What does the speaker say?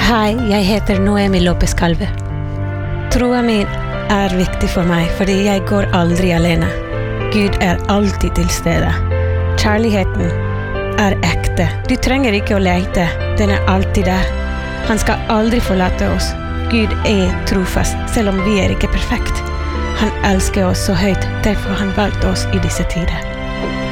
Hei, jeg heter Noemi Lopez Calve. Troen min viktig for meg, fordi jeg går aldri alene. Gud alltid til stede. Kjærligheten ekte. Du trenger ikke å lete, den alltid der. Han skal aldri forlate oss. Gud trofast, selv om vi ikke perfekt. Han elsker oss så høyt, derfor han valgte oss i disse tider.